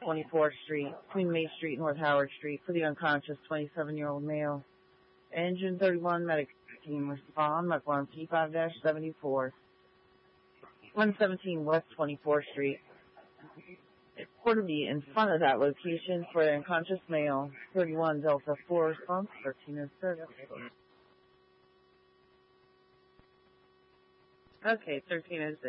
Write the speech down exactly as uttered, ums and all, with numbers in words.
twenty-fourth Street, between May Street and North Howard Street, for the unconscious twenty-seven-year-old male. Engine thirty-one medic team respond, McLaren P five seventy-four. one seventeen West twenty-fourth Street. Report to be in front of that location for the unconscious male. thirty-one Delta four response, thirteen is service. Okay, thirteen is